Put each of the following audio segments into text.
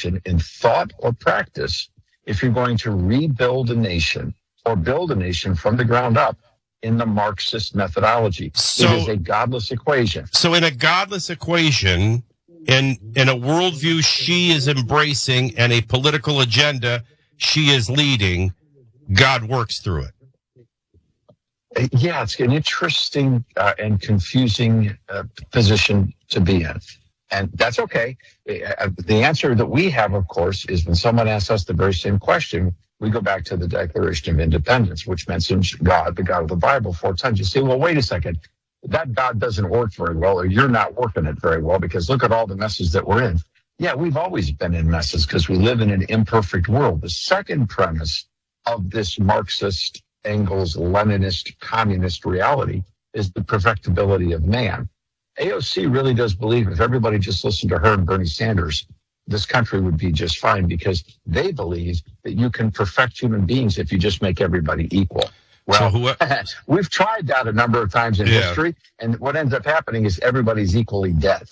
direction in thought or practice if you're going to rebuild a nation or build a nation from the ground up in the Marxist methodology. It is a godless equation. So in a godless equation, in a worldview she is embracing and a political agenda she is leading, God works through it. Yeah, it's an interesting and confusing position to be in. And that's okay. The answer that we have, of course, is when someone asks us the very same question, we go back to the Declaration of Independence, which mentions God, the God of the Bible, 4 times. You say, well, wait a second. That God doesn't work very well, or you're not working it very well, because look at all the messes that we're in. Yeah, we've always been in messes because we live in an imperfect world. The second premise of this Marxist, Engels, Leninist, communist reality is the perfectibility of man. AOC really does believe if everybody just listened to her and Bernie Sanders, this country would be just fine, because they believe that you can perfect human beings if you just make everybody equal. Well, we've tried that a number of times in history, and what ends up happening is everybody's equally dead.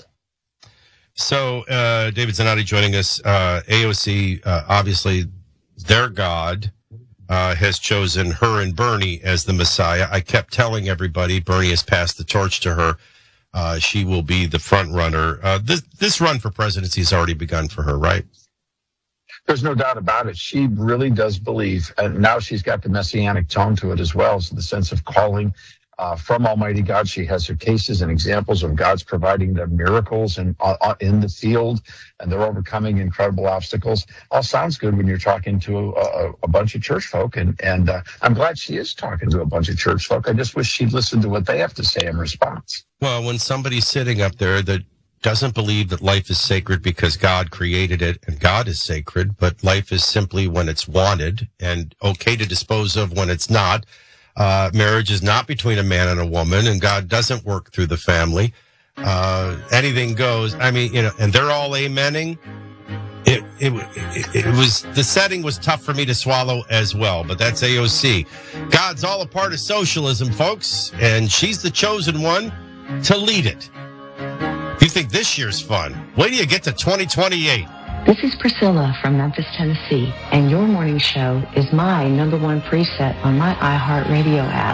So, David Zanotti joining us. AOC, obviously, their God has chosen her and Bernie as the Messiah. I kept telling everybody Bernie has passed the torch to her. She will be the front runner. This run for presidency has already begun for her, right? There's no doubt about it. She really does believe, and now she's got the messianic tone to it as well, so the sense of calling from Almighty God. She has her cases and examples of God's providing them miracles and in the field, and they're overcoming incredible obstacles. All sounds good when you're talking to a bunch of church folk, and I'm glad she is talking to a bunch of church folk. I just wish she'd listen to what they have to say in response. Well, when somebody's sitting up there that doesn't believe that life is sacred because God created it and God is sacred, but life is simply when it's wanted and okay to dispose of when it's not. Marriage is not between a man and a woman, and God doesn't work through the family. Anything goes. I mean, and they're all amening. It was, the setting was tough for me to swallow as well, but that's AOC. God's all a part of socialism, folks, and she's the chosen one to lead it. You think this year's fun? Wait till you get to 2028. This is Priscilla from Memphis, Tennessee, and your morning show is my #1 preset on my iHeartRadio app.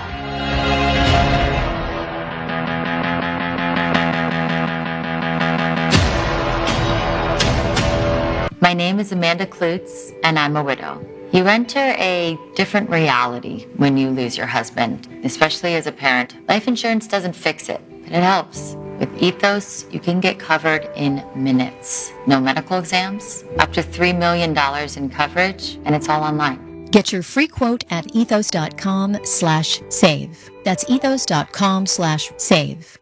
My name is Amanda Klutz, and I'm a widow. You enter a different reality when you lose your husband, especially as a parent. Life insurance doesn't fix it, but it helps. With Ethos, you can get covered in minutes. No medical exams, up to $3 million in coverage, and it's all online. Get your free quote at ethos.com/save. That's ethos.com/save.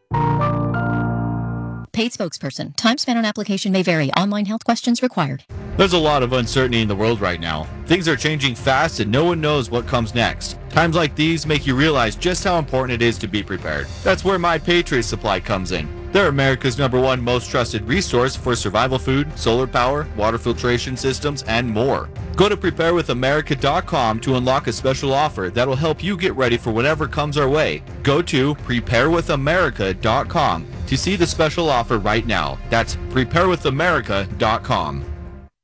Paid spokesperson. Time spent on application may vary. Online health questions required. There's a lot of uncertainty in the world right now. Things are changing fast and no one knows what comes next. Times like these make you realize just how important it is to be prepared. That's where My Patriot Supply comes in. They're America's #1 most trusted resource for survival food, solar power, water filtration systems, and more. Go to preparewithamerica.com to unlock a special offer that'll help you get ready for whatever comes our way. Go to preparewithamerica.com to see the special offer right now. That's preparewithamerica.com.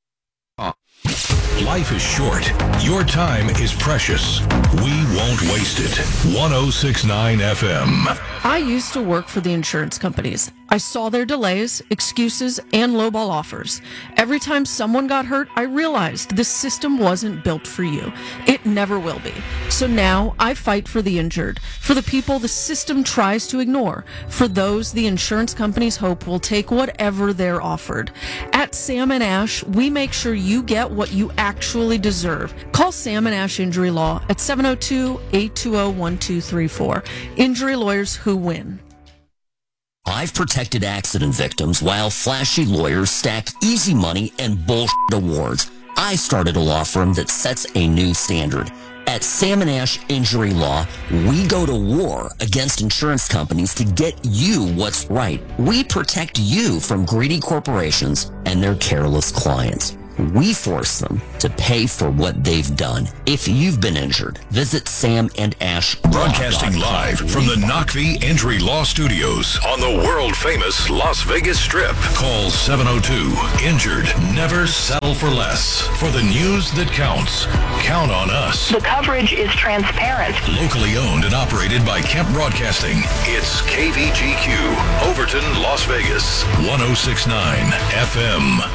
Life is short. Your time is precious. We won't waste it. 106.9 FM. I used to work for the insurance companies. I saw their delays, excuses, and lowball offers. Every time someone got hurt, I realized this system wasn't built for you. It never will be. So now I fight for the injured, for the people the system tries to ignore, for those the insurance companies hope will take whatever they're offered. At Sam & Ash, we make sure you get what you actually deserve. Call Sam & Ash Injury Law at 702-820-1234. Injury lawyers who win. I've protected accident victims while flashy lawyers stacked easy money and bullshit awards. I started a law firm that sets a new standard. At Sam & Ash Injury Law, we go to war against insurance companies to get you what's right. We protect you from greedy corporations and their careless clients. we force them to pay for what they've done. If you've been injured, visit Sam and Ash. Broadcasting live from the Knockvie Injury Law Studios on the world-famous Las Vegas Strip. Call 702-INJURED. Never settle for less. For the news that counts, count on us. The coverage is transparent. Locally owned and operated by Kemp Broadcasting. It's KVGQ, Overton, Las Vegas, 106.9 FM.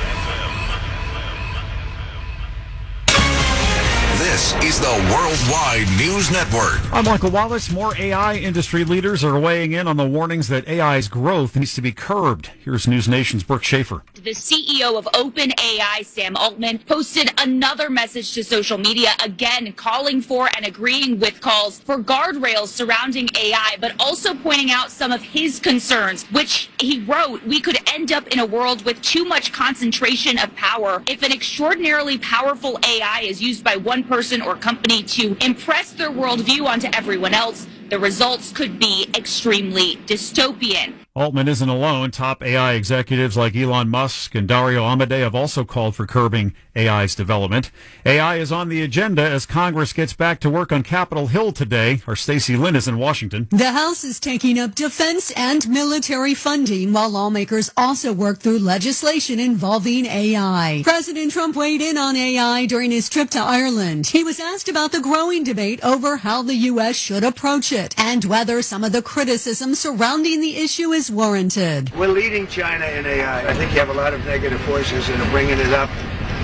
This is the Worldwide News Network. I'm Michael Wallace. More AI industry leaders are weighing in on the warnings that AI's growth needs to be curbed. Here's News Nation's Brooke Schaefer. The CEO of OpenAI, Sam Altman, posted another message to social media, again calling for and agreeing with calls for guardrails surrounding AI, but also pointing out some of his concerns, which he wrote, we could end up in a world with too much concentration of power. If an extraordinarily powerful AI is used by one person or company to impress their worldview onto everyone else, the results could be extremely dystopian. Altman isn't alone. Top AI executives like Elon Musk and Dario Amodei have also called for curbing AI's development. AI is on the agenda as Congress gets back to work on Capitol Hill today. Our Stacey Lynn is in Washington. The House is taking up defense and military funding while lawmakers also work through legislation involving AI. President Trump weighed in on AI during his trip to Ireland. He was asked about the growing debate over how the U.S. should approach it and whether some of the criticism surrounding the issue is warranted. We're leading China in AI. I think you have a lot of negative forces that are bringing it up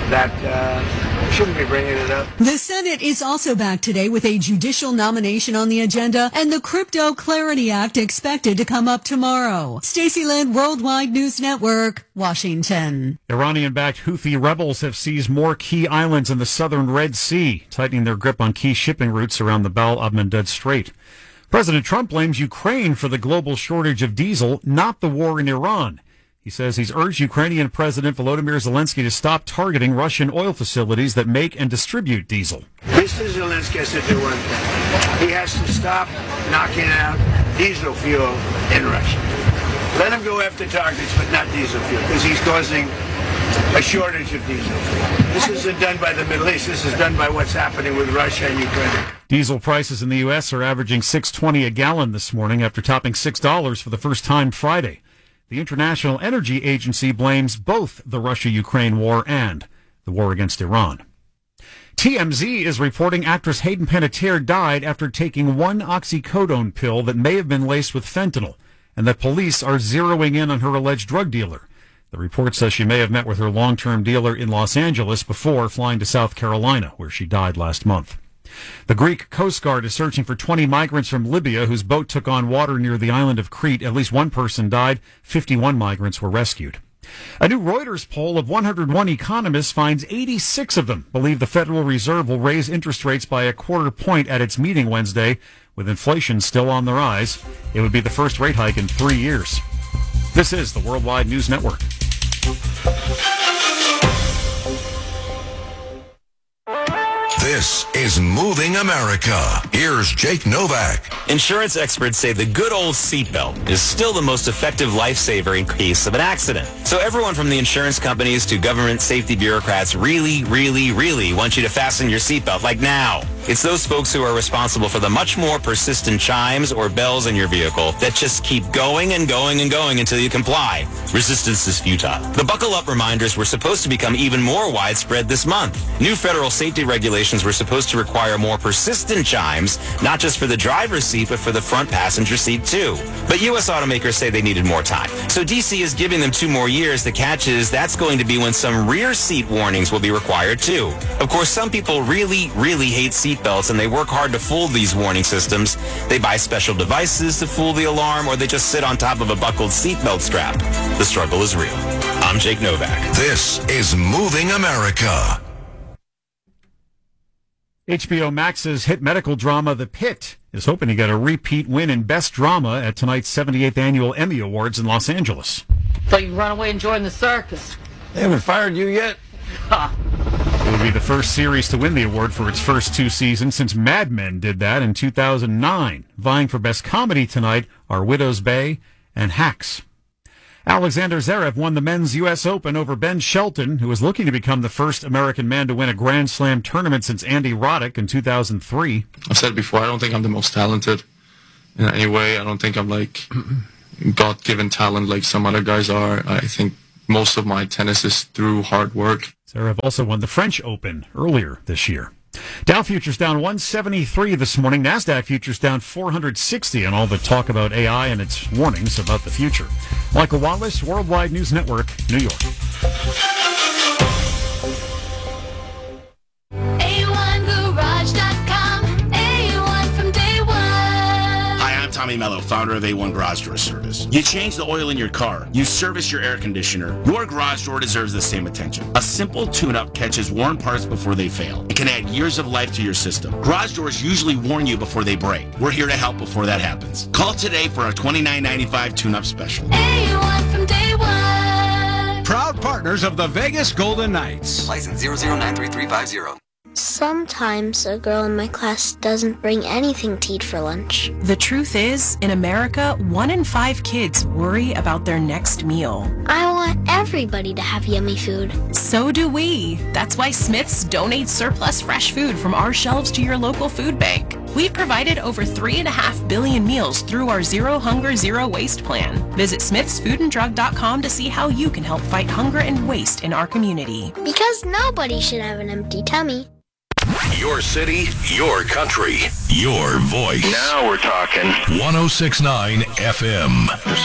that shouldn't be bringing it up. The Senate is also back today with a judicial nomination on the agenda and the Crypto Clarity Act expected to come up tomorrow. Stacey Lynn, Worldwide News Network, Washington. Iranian-backed Houthi rebels have seized more key islands in the southern Red Sea, tightening their grip on key shipping routes around the Bab-el-Mandeb Strait. President Trump blames Ukraine for the global shortage of diesel, not the war in Iran. He says he's urged Ukrainian President Volodymyr Zelensky to stop targeting Russian oil facilities that make and distribute diesel. Mr. Zelensky has to do one thing. He has to stop knocking out diesel fuel in Russia. Let him go after targets, but not diesel fuel, because he's causing a shortage of diesel fuel. This isn't done by the Middle East. This is done by what's happening with Russia and Ukraine. Diesel prices in the U.S. are averaging $6.20 a gallon this morning after topping $6 for the first time Friday. The International Energy Agency blames both the Russia-Ukraine war and the war against Iran. TMZ is reporting actress Hayden Panettiere died after taking one oxycodone pill that may have been laced with fentanyl, and that police are zeroing in on her alleged drug dealer. The report says she may have met with her long-term dealer in Los Angeles before flying to South Carolina, where she died last month. The Greek Coast Guard is searching for 20 migrants from Libya whose boat took on water near the island of Crete. At least one person died. 51 migrants were rescued. A new Reuters poll of 101 economists finds 86 of them believe the Federal Reserve will raise interest rates by a quarter point at its meeting Wednesday. With inflation still on the rise, it would be the first rate hike in 3 years. This is the Worldwide News Network. This is Moving America. Here's Jake Novak. Insurance experts say the good old seatbelt is still the most effective lifesaver in case of an accident. So everyone from the insurance companies to government safety bureaucrats really, really, really want you to fasten your seatbelt, like now. It's those folks who are responsible for the much more persistent chimes or bells in your vehicle that just keep going and going and going until you comply. Resistance is futile. The buckle up reminders were supposed to become even more widespread this month. New federal safety regulations were supposed to require more persistent chimes, not just for the driver's seat, but for the front passenger seat too. But U.S. automakers say they needed more time. So D.C. is giving them 2 more years. The catch is that's going to be when some rear seat warnings will be required too. Of course, some people really, really hate seatbelts and they work hard to fool these warning systems. They buy special devices to fool the alarm, or they just sit on top of a buckled seatbelt strap. The struggle is real. I'm Jake Novak. This is Moving America. HBO Max's hit medical drama The Pitt is hoping to get a repeat win in Best Drama at tonight's 78th Annual Emmy Awards in Los Angeles. So you run away and join the circus. They haven't fired you yet? It would be the first series to win the award for its first 2 seasons since Mad Men did that in 2009. Vying for Best Comedy tonight are Widow's Bay and Hacks. Alexander Zverev won the men's U.S. Open over Ben Shelton, who was looking to become the first American man to win a Grand Slam tournament since Andy Roddick in 2003. I've said before, I don't think I'm the most talented in any way. I don't think I'm like God-given talent like some other guys are. I think most of my tennis is through hard work. Zverev also won the French Open earlier this year. Dow futures down 173 this morning. NASDAQ futures down 460 on all the talk about AI and its warnings about the future. Michael Wallace, Worldwide News Network, New York. A1Garage.com. A1 from day one. Hi, I'm Tommy Mello, founder of A1 Garage Door Service. You change the oil in your car. You service your air conditioner. Your garage door deserves the same attention. A simple tune-up catches worn parts before they fail. It can add years of life to your system. Garage doors usually warn you before they break. We're here to help before that happens. Call today for our $29.95 tune-up special. A1 from day one. Proud partners of the Vegas Golden Knights. License 0093350. Sometimes a girl in my class doesn't bring anything to eat for lunch. The truth is, in America, 1 in 5 kids worry about their next meal. I want everybody to have yummy food. So do we. That's why Smith's donates surplus fresh food from our shelves to your local food bank. We've provided over 3.5 billion meals through our Zero Hunger, Zero Waste plan. Visit smithsfoodanddrug.com to see how you can help fight hunger and waste in our community. Because nobody should have an empty tummy. Your city, your country, your voice. Now we're talking. 106.9 FM.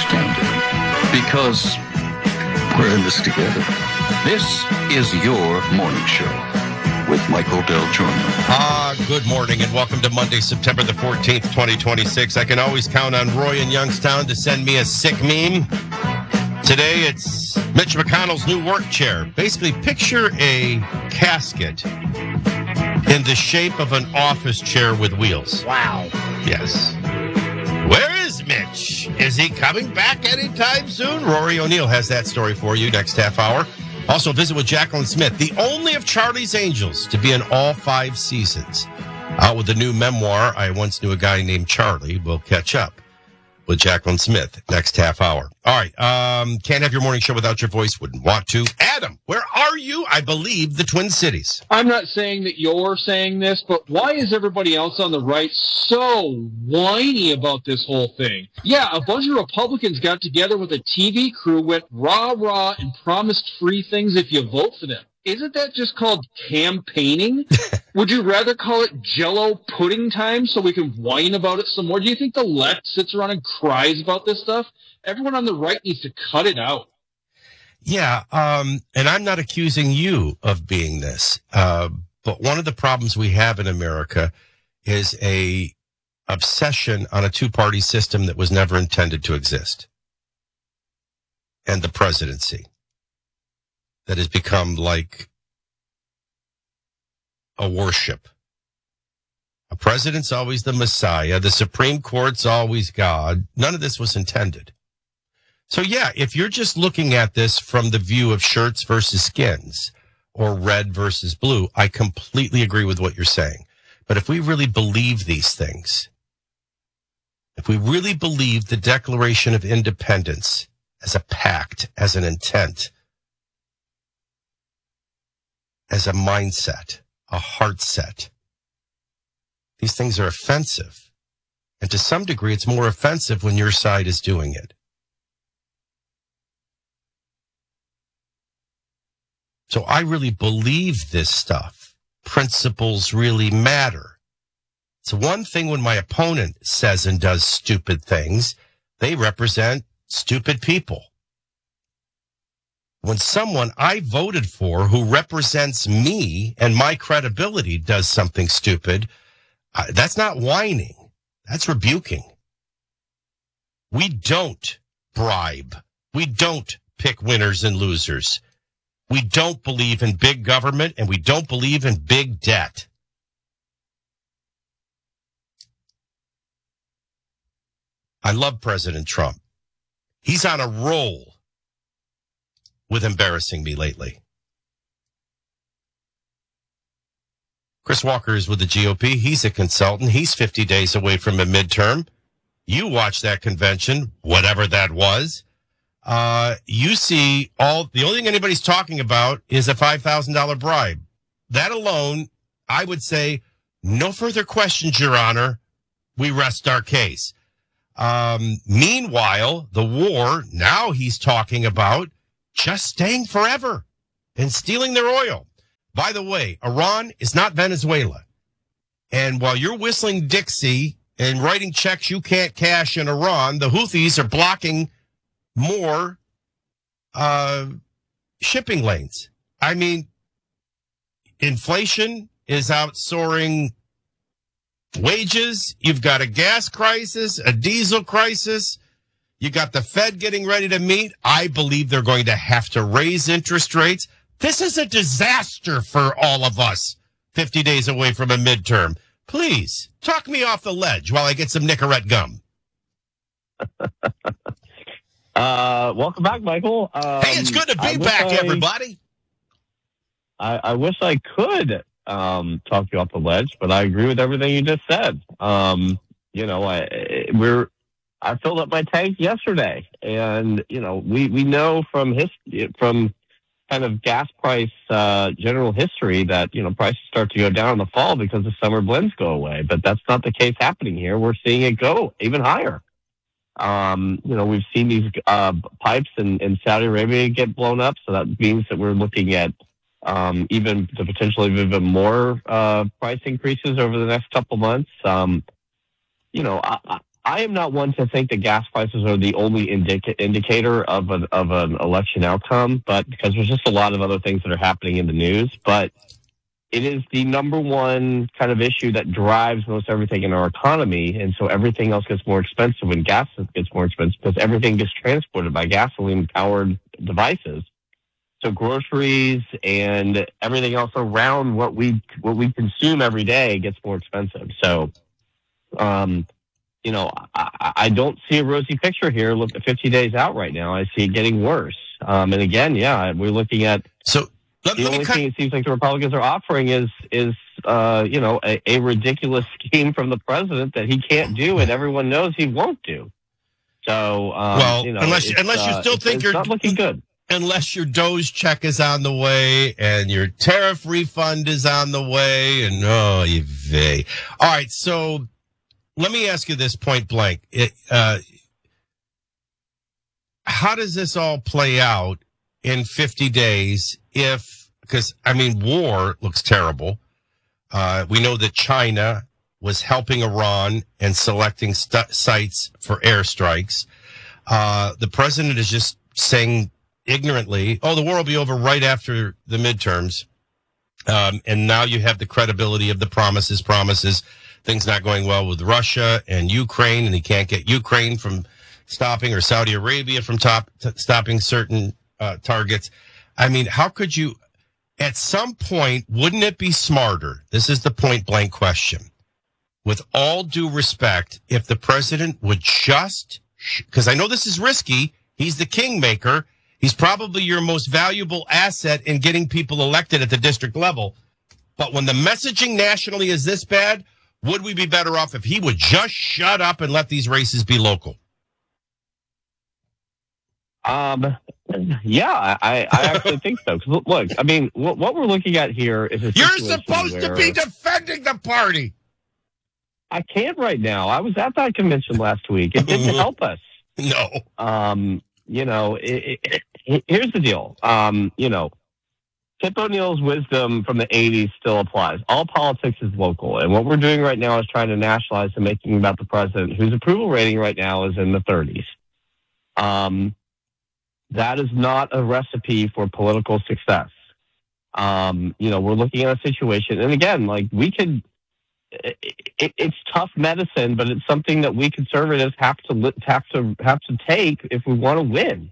Because we're in this together. This is your morning show with Michael Del Giorno. Good morning and welcome to Monday, September the 14th, 2026. I can always count on Roy in Youngstown to send me a sick meme. Today it's Mitch McConnell's new work chair. Basically, picture a casket in the shape of an office chair with wheels. Wow. Yes. Where is Mitch? Is he coming back anytime soon? Rory O'Neill has that story for you next half hour. Also, visit with Jacqueline Smith, the only of Charlie's Angels to be in all 5 seasons. Out with the new memoir, I Once Knew a Guy Named Charlie. We'll catch up with Jacqueline Smith next half hour. All right. Can't have your morning show without your voice. Wouldn't want to. Adam, where are you? I believe the Twin Cities. I'm not saying that you're saying this, but why is everybody else on the right so whiny about this whole thing? Yeah, a bunch of Republicans got together with a TV crew, went rah-rah, and promised free things if you vote for them. Isn't that just called campaigning? Would you rather call it Jell-O pudding time so we can whine about it some more? Do you think the left sits around and cries about this stuff? Everyone on the right needs to cut it out. Yeah, and I'm not accusing you of being this, but one of the problems we have in America is a obsession on a two-party system that was never intended to exist, and the presidency that has become like a worship. A president's always the Messiah. The Supreme Court's always God. None of this was intended. So yeah, if you're just looking at this from the view of shirts versus skins or red versus blue, I completely agree with what you're saying. But if we really believe these things, if we really believe the Declaration of Independence as a pact, as an intent, as a mindset, a heart set, these things are offensive. And to some degree, it's more offensive when your side is doing it. So I really believe this stuff. Principles really matter. It's one thing when my opponent says and does stupid things. They represent stupid people. When someone I voted for who represents me and my credibility does something stupid, that's not whining. That's rebuking. We don't bribe. We don't pick winners and losers. We don't believe in big government, and we don't believe in big debt. I love President Trump. He's on a roll with embarrassing me lately. Chris Walker is with the GOP. He's a consultant. He's 50 days away from a midterm. You watched that convention, whatever that was. You see the only thing anybody's talking about is a $5,000 bribe. That alone, I would say, no further questions, Your Honor. We rest our case. Meanwhile, the war, now he's talking about just staying forever and stealing their oil. By the way, Iran is not Venezuela. And while you're whistling Dixie and writing checks you can't cash in Iran, the Houthis are blocking more shipping lanes. I mean, inflation is outsoaring wages. You've got a gas crisis, a diesel crisis. You got the Fed getting ready to meet. I believe they're going to have to raise interest rates. This is a disaster for all of us 50 days away from a midterm. Please, talk me off the ledge while I get some Nicorette gum. Welcome back, Michael. Hey, it's good to be back, everybody. I wish I could talk you off the ledge, but I agree with everything you just said. I filled up my tank yesterday, and we know from kind of gas price general history that prices start to go down in the fall because the summer blends go away. But that's not the case happening here. We're seeing it go even higher. We've seen these pipes in Saudi Arabia get blown up, so that means that we're looking at even the potential of even more price increases over the next couple months. I am not one to think that gas prices are the only indicator of an election outcome, but because there's just a lot of other things that are happening in the news. But it is the number one kind of issue that drives most everything in our economy, and so everything else gets more expensive when gas gets more expensive because everything gets transported by gasoline-powered devices. So groceries and everything else around what we consume every day gets more expensive. So, I don't see a rosy picture here. Look, 50 days out right now, I see it getting worse. And again, we're looking at the only thing it seems like the Republicans are offering is a ridiculous scheme from the president that he can't do, and everyone knows he won't do. So, unless you still think you're not looking good. Unless your Doge check is on the way and your tariff refund is on the way, and all right, so let me ask you this point blank. How does this all play out in 50 days because war looks terrible. We know that China was helping Iran and selecting sites for airstrikes. The president is just saying ignorantly, the war will be over right after the midterms. And now you have the credibility of the promises, things not going well with Russia and Ukraine, and he can't get Ukraine from stopping or Saudi Arabia from stopping certain targets. I mean, how could you, at some point, wouldn't it be smarter? This is the point blank question. With all due respect, if the president would just, because I know this is risky, he's the kingmaker. He's probably your most valuable asset in getting people elected at the district level. But when the messaging nationally is this bad, would we be better off if he would just shut up and let these races be local? Yeah, I actually think so. 'Cause look, I mean, what we're looking at here is you're supposed to be defending the party. I can't right now. I was at that convention last week. It didn't help us. No. Here's the deal. Tip O'Neill's wisdom from the 80s still applies. All politics is local. And what we're doing right now is trying to nationalize and making about the president, whose approval rating right now is in the 30s. That is not a recipe for political success. We're looking at a situation, and again, it's tough medicine, but it's something that we conservatives have to take if we want to win.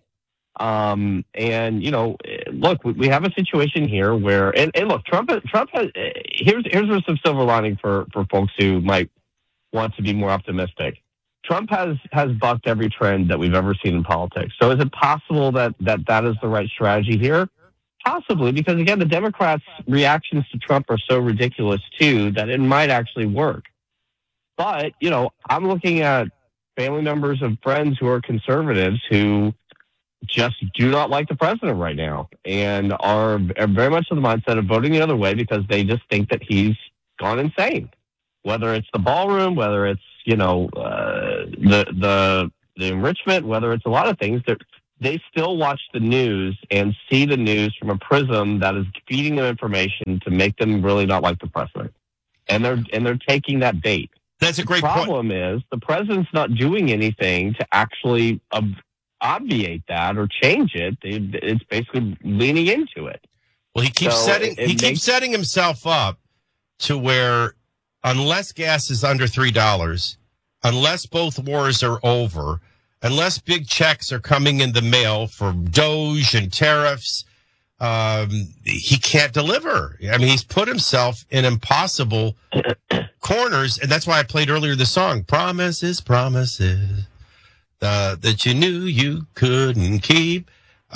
Look, we have a situation here where, and look, Trump has, here's some silver lining for folks who might want to be more optimistic. Trump has bucked every trend that we've ever seen in politics. So is it possible that is the right strategy here? Possibly, because again, the Democrats' reactions to Trump are so ridiculous too that it might actually work. But, I'm looking at family members of friends who are conservatives who, just do not like the president right now and are very much in the mindset of voting the other way because they just think that he's gone insane. Whether it's the ballroom, whether it's, the enrichment, whether it's a lot of things, they still watch the news and see the news from a prism that is feeding them information to make them really not like the president. And they're taking that bait. That's a great point. The problem is the president's not doing anything to actually obviate that or change it. It's basically leaning into it. Well, he keeps keeps setting himself up to where unless gas is under $3, unless both wars are over, unless big checks are coming in the mail for Doge and tariffs, he can't deliver. I mean, he's put himself in impossible corners, and that's why I played earlier the song, Promises, Promises, that you knew you couldn't keep.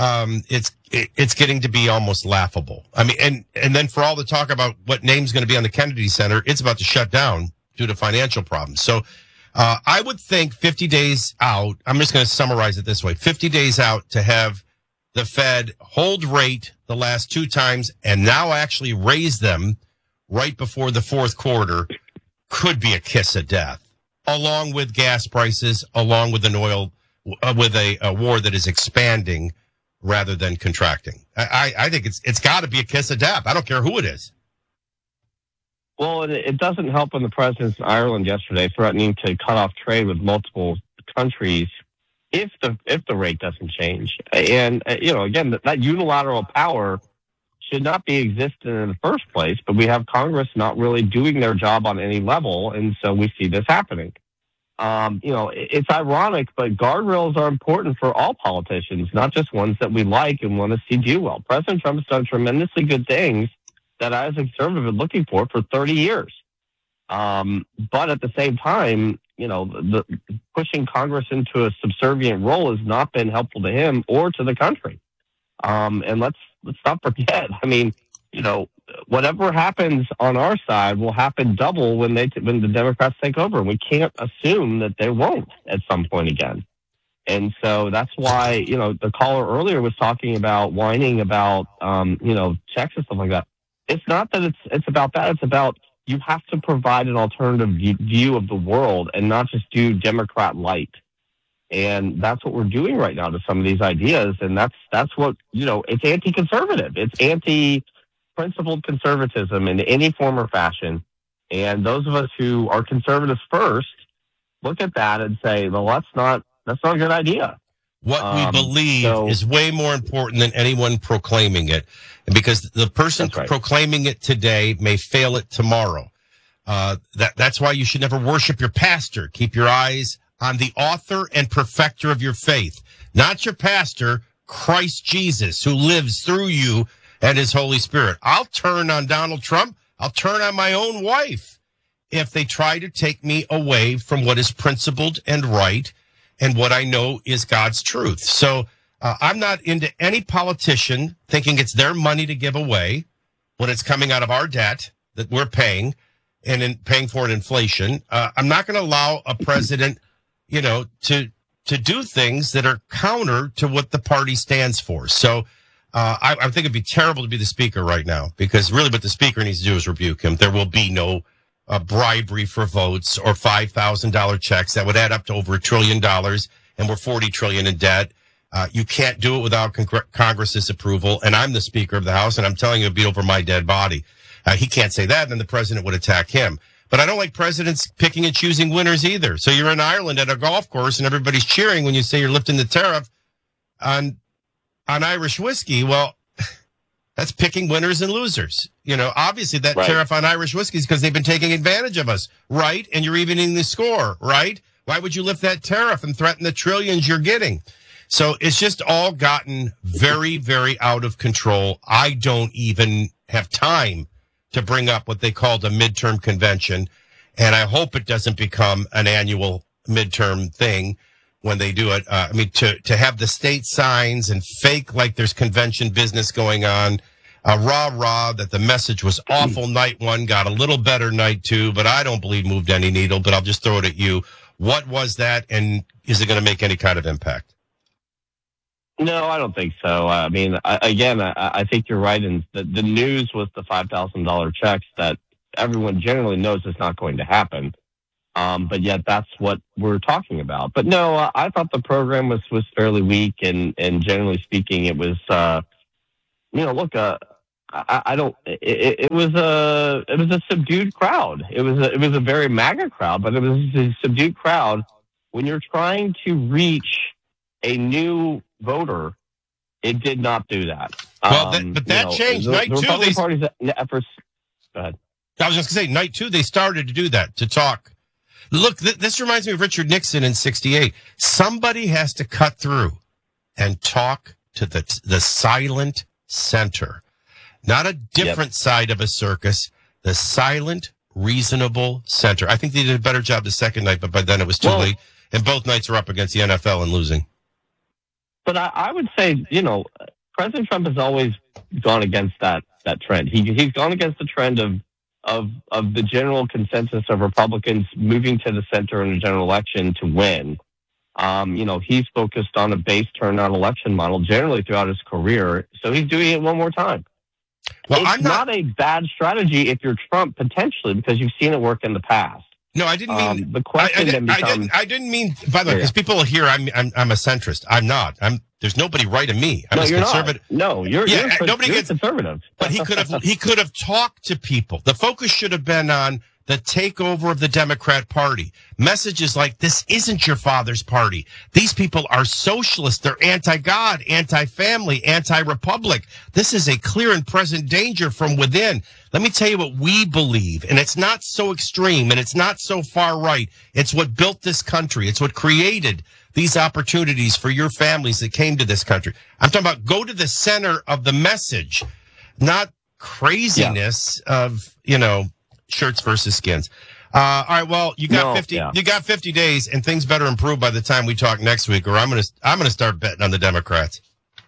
It's getting to be almost laughable. I mean, and then for all the talk about what name's going to be on the Kennedy Center, it's about to shut down due to financial problems. So I would think 50 days out, I'm just going to summarize it this way, 50 days out to have the Fed hold rate the last two times and now actually raise them right before the fourth quarter could be a kiss of death, along with gas prices, along with an oil, with a war that is expanding rather than contracting. I think it's got to be a kiss of death. I don't care who it is. Well, it doesn't help when the president's in Ireland yesterday threatening to cut off trade with multiple countries if the rate doesn't change. And, again, that unilateral power should not be existing in the first place, but we have Congress not really doing their job on any level, and so we see this happening. It's ironic, but guardrails are important for all politicians, not just ones that we like and want to see do well. President Trump has done tremendously good things that I, as a conservative, been looking for 30 years. But at the same time, the pushing Congress into a subservient role has not been helpful to him or to the country. And let's not forget. I mean, whatever happens on our side will happen double when the Democrats take over. And we can't assume that they won't at some point again. And so that's why, the caller earlier was talking about whining about, checks and stuff like that. It's not that it's about that. It's about you have to provide an alternative view of the world and not just do Democrat light. And that's what we're doing right now to some of these ideas. And that's what, it's anti-conservative. It's anti-principled conservatism in any form or fashion. And those of us who are conservatives first look at that and say, well, that's not a good idea. What we believe is way more important than anyone proclaiming it. And because the person proclaiming it today may fail it tomorrow. That's why you should never worship your pastor. Keep your eyes on the author and perfecter of your faith. Not your pastor, Christ Jesus, who lives through you and his Holy Spirit. I'll turn on Donald Trump. I'll turn on my own wife if they try to take me away from what is principled and right and what I know is God's truth. So I'm not into any politician thinking it's their money to give away when it's coming out of our debt that we're paying and in paying for in inflation. I'm not going to allow a president, to do things that are counter to what the party stands for. So I think it'd be terrible to be the speaker right now, because really what the speaker needs to do is rebuke him. There will be no bribery for votes or $5,000 checks that would add up to over $1 trillion, and we're $40 trillion in debt. You can't do it without Congress's approval. And I'm the Speaker of the House, and I'm telling you, it'd be over my dead body. He can't say that, and then the president would attack him. But I don't like presidents picking and choosing winners either. So you're in Ireland at a golf course, and everybody's cheering when you say you're lifting the tariff on Irish whiskey. Well, that's picking winners and losers. Obviously that tariff on Irish whiskey is because they've been taking advantage of us, right? And you're evening the score, right? Why would you lift that tariff and threaten the trillions you're getting? So it's just all gotten very, very out of control. I don't even have time to bring up what they called a midterm convention. And I hope it doesn't become an annual midterm thing when they do it. To have the state signs and fake like there's convention business going on, rah, that the message was awful night one, got a little better night two, but I don't believe moved any needle, but I'll just throw it at you. What was that, and is it going to make any kind of impact? No, I don't think so. I mean, I think you're right. And the news was the $5,000 checks that everyone generally knows is not going to happen. But yet that's what we're talking about. But no, I thought the program was fairly weak, and generally speaking, it was, look, it was a subdued crowd. It was a very MAGA crowd, but it was a subdued crowd. When you're trying to reach a new voter, it did not do that. Well, but that changed. Night two, Republican Party's efforts. Go ahead. I was just going to say, night two, they started to do that, to talk. Look, this reminds me of Richard Nixon in 1968. Somebody has to cut through and talk to the silent center. Not a different side of a circus, the silent, reasonable center. I think they did a better job the second night, but by then it was too late. And both nights were up against the NFL and losing. But I would say, President Trump has always gone against that trend. He's gone against the trend of the general consensus of Republicans moving to the center in a general election to win. He's focused on a base turnout election model generally throughout his career. So he's doing it one more time. Well, it's not a bad strategy if you're Trump, potentially, because you've seen it work in the past. No, I didn't mean the question. I didn't mean. By the way, because people hear I'm a centrist. I'm not. There's nobody right of me. I'm a conservative. No, you're nobody gets conservative. But he could have talked to people. The focus should have been on the takeover of the Democrat Party. Messages like, this isn't your father's party. These people are socialists. They're anti-God, anti-family, anti-republic. This is a clear and present danger from within. Let me tell you what we believe, and it's not so extreme, and it's not so far right. It's what built this country. It's what created these opportunities for your families that came to this country. I'm talking about go to the center of the message, not craziness of, shirts versus skins. All right. Well, you got 50 days, and things better improve by the time we talk next week, or I'm going to start betting on the Democrats.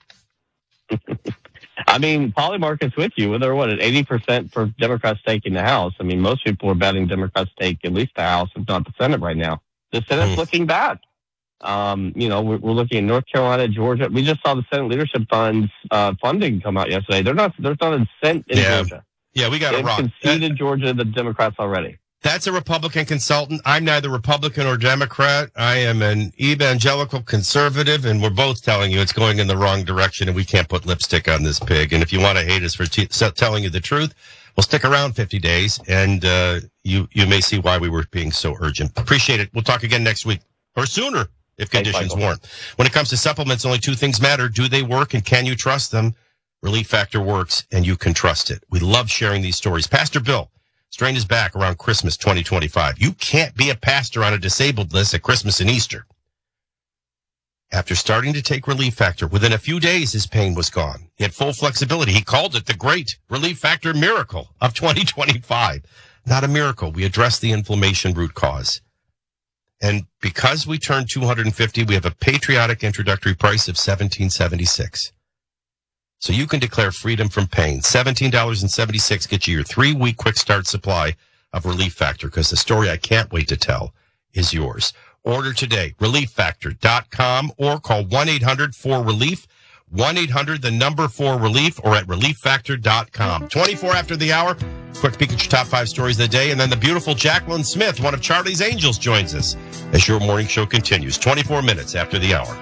I mean, Polymarket's with you. They're at 80% for Democrats taking the House. I mean, most people are betting Democrats take at least the House, if not the Senate right now. The Senate's looking bad. We're looking at North Carolina, Georgia. We just saw the Senate Leadership Fund's funding come out yesterday. There's not a cent in Georgia. Yeah, we got it wrong. Conceded Georgia, the Democrats already. That's a Republican consultant. I'm neither Republican or Democrat. I am an evangelical conservative, and we're both telling you it's going in the wrong direction, and we can't put lipstick on this pig. And if you want to hate us for telling you the truth, we'll stick around 50 days, and you may see why we were being so urgent. Appreciate it. We'll talk again next week, or sooner, if conditions warrant. When it comes to supplements, only two things matter. Do they work, and can you trust them? Relief Factor works, and you can trust it. We love sharing these stories. Pastor Bill strained his back around Christmas 2025. You can't be a pastor on a disabled list at Christmas and Easter. After starting to take Relief Factor, within a few days, his pain was gone. He had full flexibility. He called it the great Relief Factor miracle of 2025. Not a miracle. We addressed the inflammation root cause. And because we turned 250, we have a patriotic introductory price of $17.76. So you can declare freedom from pain. $17.76 gets you your 3-week quick start supply of Relief Factor, because the story I can't wait to tell is yours. Order today, relieffactor.com, or call 1-800-4RELIEF, 1-800-4RELIEF, or at relieffactor.com. 24 after the hour, quick peek at your top 5 stories of the day, and then the beautiful Jacqueline Smith, one of Charlie's Angels, joins us as your morning show continues. 24 minutes after the hour.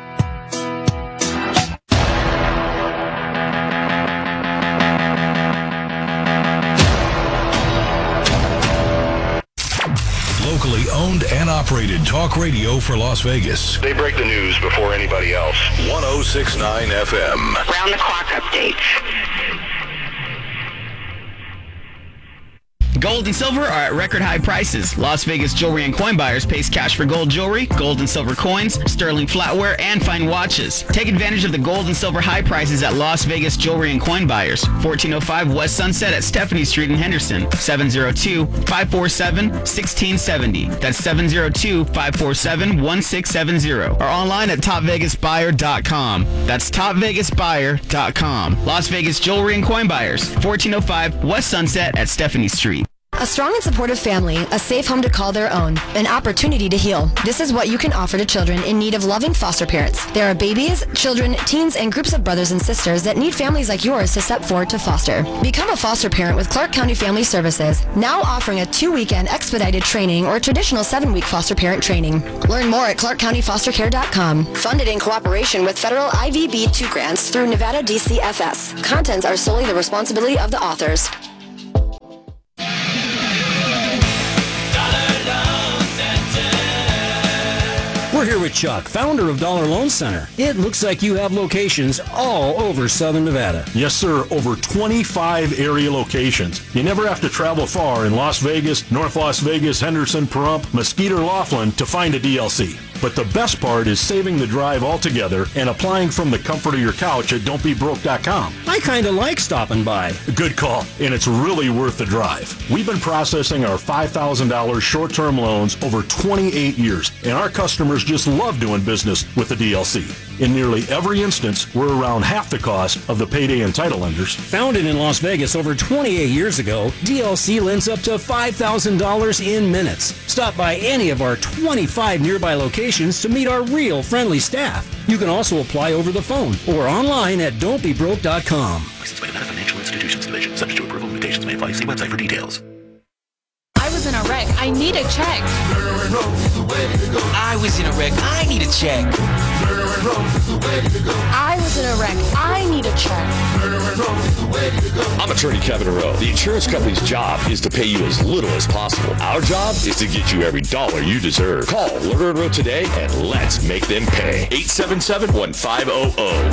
Locally owned and operated talk radio for Las Vegas. They break the news before anybody else. 106.9 FM. Round the clock updates. Gold and silver are at record high prices. Las Vegas jewelry and coin buyers pays cash for gold jewelry, gold and silver coins, sterling flatware, and fine watches. Take advantage of the gold and silver high prices at Las Vegas jewelry and coin buyers. 1405 West Sunset at Stephanie Street in Henderson. 702-547-1670. That's 702-547-1670. Or online at topvegasbuyer.com. That's topvegasbuyer.com. Las Vegas jewelry and coin buyers. 1405 West Sunset at Stephanie Street. A strong and supportive family, a safe home to call their own, an opportunity to heal. This is what you can offer to children in need of loving foster parents. There are babies, children, teens, and groups of brothers and sisters that need families like yours to step forward to foster. Become a foster parent with Clark County Family Services, now offering a 2-weekend expedited training or traditional 7-week foster parent training. Learn more at clarkcountyfostercare.com. Funded in cooperation with federal IVB2 grants through Nevada DCFS. Contents are solely the responsibility of the authors. We're here with Chuck, founder of Dollar Loan Center. It looks like you have locations all over Southern Nevada. Yes, sir. Over 25 area locations. You never have to travel far in Las Vegas, North Las Vegas, Henderson, Pahrump, Mesquite, or Laughlin to find a DLC. But the best part is saving the drive altogether and applying from the comfort of your couch at don'tbebroke.com. I kind of like stopping by. Good call, and it's really worth the drive. We've been processing our $5,000 short-term loans over 28 years, and our customers just love doing business with the DLC. In nearly every instance, we're around half the cost of the payday and title lenders. Founded in Las Vegas over 28 years ago, DLC lends up to $5,000 in minutes. Stop by any of our 25 nearby locations to meet our real friendly staff. You can also apply over the phone or online at don'tbebroke.com. Licensed by Nevada Financial Institutions Division. Subject to approval, limitations may apply. See website for details. I was in a wreck. I need a check. I was in a wreck. I need a check. I was in a wreck. I need a check. I'm attorney Kevin Rowe. The insurance company's job is to pay you as little as possible. Our job is to get you every dollar you deserve. Call Lerner & Rowe today and let's make them pay. 877-1500.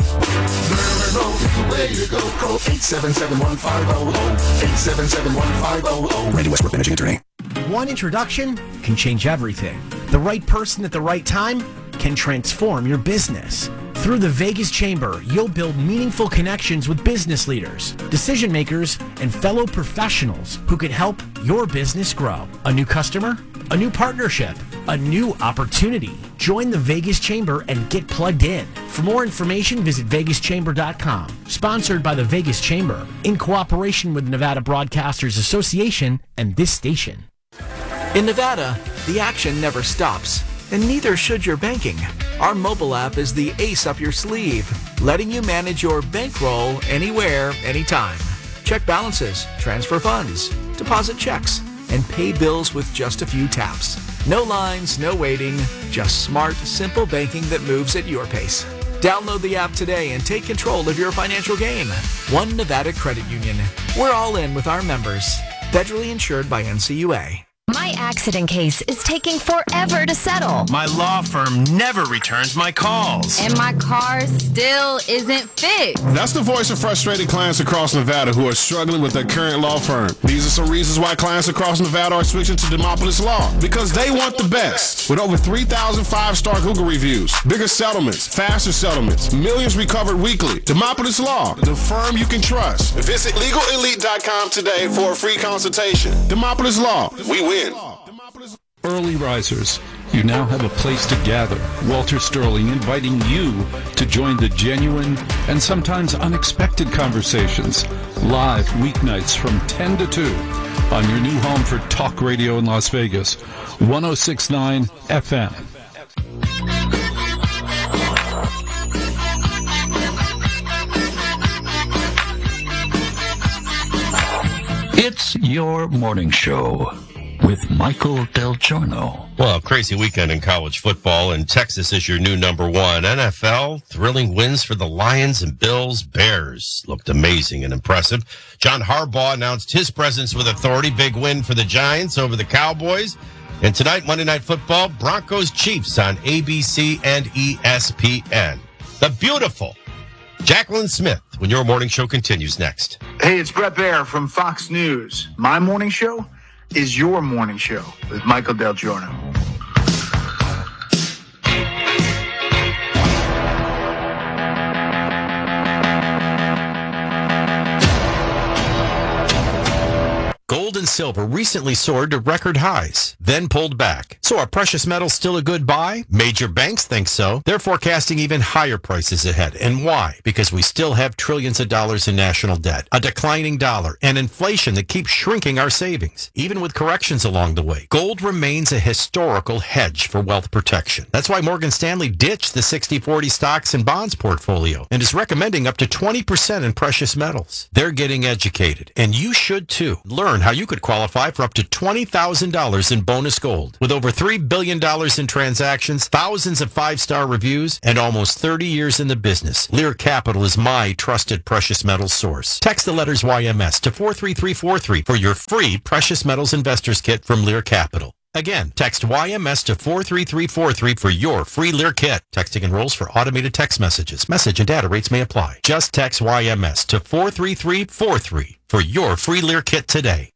Call 877-1500. 877-1500. Randy Westbrook, managing attorney. One introduction can change everything. The right person at the right time can transform your business. Through the Vegas Chamber, you'll build meaningful connections with business leaders, decision makers, and fellow professionals who can help your business grow. A new customer, a new partnership, a new opportunity. Join the Vegas Chamber and get plugged in. For more information, visit vegaschamber.com. Sponsored by the Vegas Chamber, in cooperation with Nevada Broadcasters Association and this station. In Nevada, the action never stops, and neither should your banking. Our mobile app is the ace up your sleeve, letting you manage your bankroll anywhere, anytime. Check balances, transfer funds, deposit checks, and pay bills with just a few taps. No lines, no waiting, just smart, simple banking that moves at your pace. Download the app today and take control of your financial game. One Nevada Credit Union. We're all in with our members. Federally insured by NCUA. My accident case is taking forever to settle. My law firm never returns my calls. And my car still isn't fixed. That's the voice of frustrated clients across Nevada who are struggling with their current law firm. These are some reasons why clients across Nevada are switching to Demopolis Law. Because they want the best. With over 3,000 5-star Google reviews, bigger settlements, faster settlements, millions recovered weekly. Demopolis Law, the firm you can trust. Visit LegalElite.com today for a free consultation. Demopolis Law, we win. Early risers, you now have a place to gather. Walter Sterling inviting you to join the genuine and sometimes unexpected conversations live weeknights from 10 to 2 on your new home for talk radio in Las Vegas, 106.9 FM. It's your morning show with Michael Del Giorno. Well, crazy weekend in college football, and Texas is your new number one. NFL, thrilling wins for the Lions and Bills. Bears looked amazing and impressive. John Harbaugh announced his presence with authority. Big win for the Giants over the Cowboys. And tonight, Monday Night Football, Broncos Chiefs on ABC and ESPN. The beautiful Jacqueline Smith, when your morning show continues next. Hey, it's Brett Baer from Fox News. My morning show is your morning show with Michael Del Giorno. Gold and silver recently soared to record highs, then pulled back. So are precious metals still a good buy? Major banks think so. They're forecasting even higher prices ahead. And why? Because we still have trillions of dollars in national debt, a declining dollar, and inflation that keeps shrinking our savings. Even with corrections along the way, gold remains a historical hedge for wealth protection. That's why Morgan Stanley ditched the 60-40 stocks and bonds portfolio and is recommending up to 20% in precious metals. They're getting educated, and you should too. Learn how you could qualify for up to $20,000 in bonus gold. With over $3 billion in transactions, thousands of 5-star reviews, and almost 30 years in the business, Lear Capital is my trusted precious metals source. Text the letters YMS to 43343 for your free precious metals investors kit from Lear Capital. Again, text YMS to 43343 for your free Lear kit. Texting enrolls for automated text messages. Message and data rates may apply. Just text YMS to 43343 for your free Lear kit today.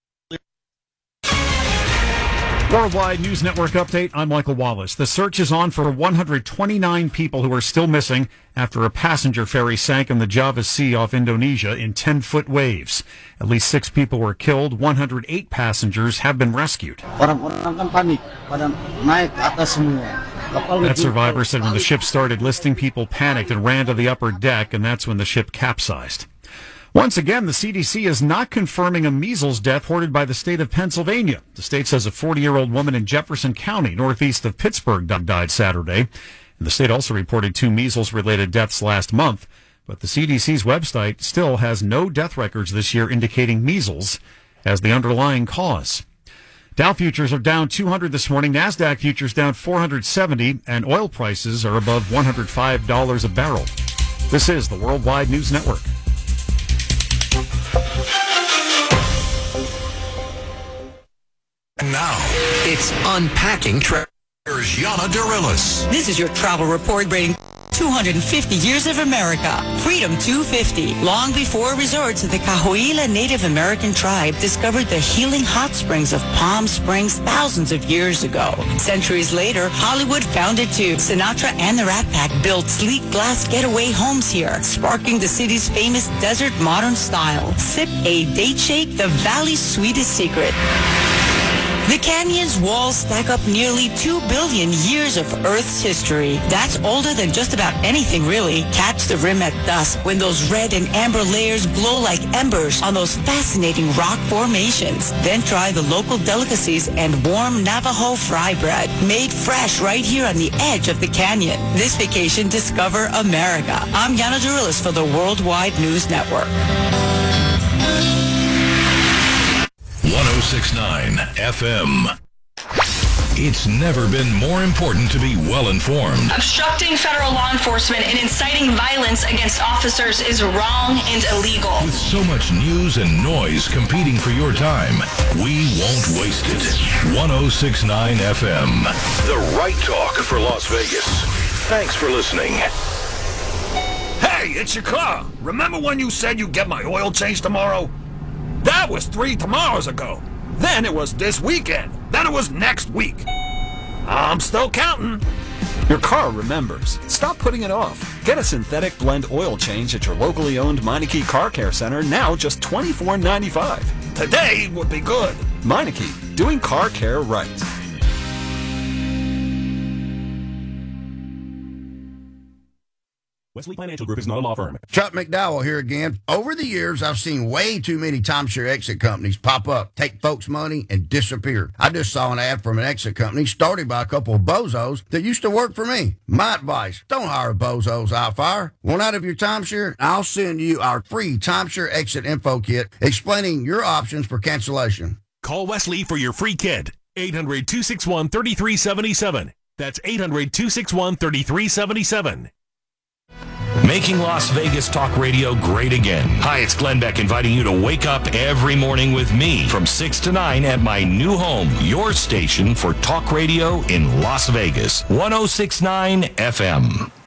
Worldwide News Network update. I'm Michael Wallace. The search is on for 129 people who are still missing after a passenger ferry sank in the Java Sea off Indonesia in 10-foot waves. At least 6 people were killed. 108 passengers have been rescued. That survivor said when the ship started listing, people panicked and ran to the upper deck, and that's when the ship capsized. Once again, the CDC is not confirming a measles death reported by the state of Pennsylvania. The state says a 40-year-old woman in Jefferson County, northeast of Pittsburgh, died Saturday. And the state also reported 2 measles-related deaths last month. But the CDC's website still has no death records this year indicating measles as the underlying cause. Dow futures are down 200 this morning. NASDAQ futures down 470, and oil prices are above $105 a barrel. This is the Worldwide News Network. And now, it's Unpacking Treasures. Yana Dirilis. This is your travel report rating 250 years of America. Freedom 250. Long before resorts, the Cahuilla Native American tribe discovered the healing hot springs of Palm Springs thousands of years ago. Centuries later, Hollywood found it too. Sinatra and the Rat Pack built sleek glass getaway homes here, sparking the city's famous desert modern style. Sip a date shake, the valley's sweetest secret. The canyon's walls stack up nearly 2 billion years of Earth's history. That's older than just about anything, really. Catch the rim at dusk when those red and amber layers glow like embers on those fascinating rock formations. Then try the local delicacies and warm Navajo fry bread, made fresh right here on the edge of the canyon. This vacation, discover America. I'm Yana Dirilis for the Worldwide News Network. 106.9 FM. It's never been more important to be well informed. Obstructing federal law enforcement and inciting violence against officers is wrong and illegal. With so much news and noise competing for your time, we won't waste it. 106.9 FM. The right talk for Las Vegas. Thanks for listening. Hey, it's your car. Remember when you said you'd get my oil change tomorrow? That was 3 tomorrows ago. Then it was this weekend. Then it was next week. I'm still counting. Your car remembers. Stop putting it off. Get a synthetic blend oil change at your locally owned Meineke Car Care Center, now just $24.95. Today would be good. Meineke, doing car care right. Wesley Financial Group is not a law firm. Chuck McDowell here again. Over the years, I've seen way too many timeshare exit companies pop up, take folks' money, and disappear. I just saw an ad from an exit company started by a couple of bozos that used to work for me. My advice, don't hire bozos out fire. Want out of your timeshare? I'll send you our free timeshare exit info kit explaining your options for cancellation. Call Wesley for your free kit. 800-261-3377. That's 800-261-3377. Making Las Vegas Talk Radio great again. Hi, it's Glenn Beck inviting you to wake up every morning with me from 6 to 9 at my new home, your station for talk radio in Las Vegas. 106.9 FM.